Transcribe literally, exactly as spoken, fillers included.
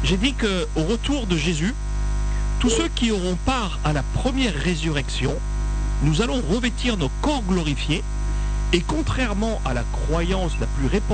J'ai dit qu'au retour de Jésus, tous ceux qui auront part à la première résurrection, nous allons revêtir nos corps glorifiés, et contrairement à la croyance la plus répandue,